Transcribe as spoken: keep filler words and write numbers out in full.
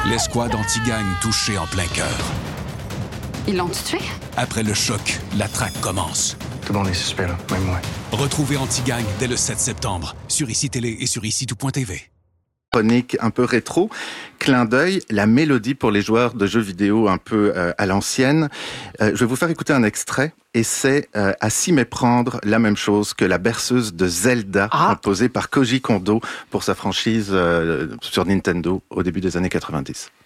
L'escouade anti-gang touchée en plein cœur. Ils l'ont tué? Après le choc, la traque commence. Tout le monde est suspect, là, même moi. Retrouvez Anti-Gang dès le sept septembre sur I C I Télé et sur ici tout point t v. Chronique un peu rétro, clin d'œil, la mélodie pour les joueurs de jeux vidéo un peu euh, à l'ancienne. Euh, je vais vous faire écouter un extrait et c'est euh, à s'y méprendre la même chose que la berceuse de Zelda Ah. composée par Koji Kondo pour sa franchise euh, sur Nintendo au début des années quatre-vingt-dix.